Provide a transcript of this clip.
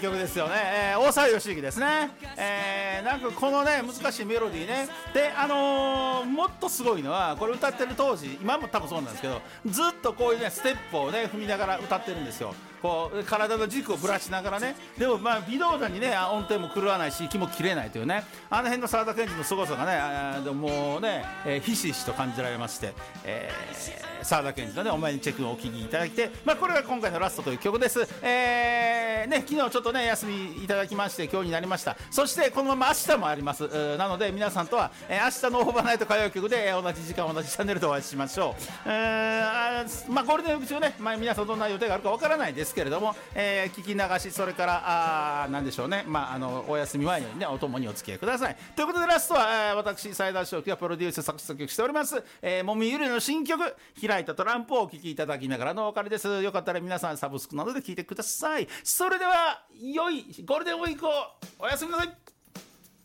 曲ですよね、大沢良之ですね。なんかこのね難しいメロディーねで、もっとすごいのはこれ歌ってる当時、今も多分そうなんですけど、ずっとこういうねステップをね踏みながら歌ってるんですよ。こう体の軸をぶらしながらね、でもまあ微動だにね音程も狂わないし息も切れないというね、あの辺の沢田研二の凄さがねもうね、ひしひしと感じられまして、沢田研二のねお前にチェックをお聴きいただきて、まあこれが今回のラストという曲です。ね、昨日ちょっとね休みいただきまして今日になりました。そしてこのまま明日もあります。なので皆さんとは、明日のオーバーナイト歌謡曲で、同じ時間同じチャンネルでお会いしましょう。まあゴールデンウィーク中ね、まあ、皆さんどんな予定があるかわからないですけれども、聞き流し、それからなんでしょうね、まあお休み前にねお供にお付き合いくださいということで、ラストは、私斉田翔輝がプロデュース作詞作曲しております、もみゆりの新曲開いたトランプをお聴きいただきながらのお別れです。よかったら皆さんサブスクなどで聴いてください。それでは良いゴールデンウィークをおやすみなさい。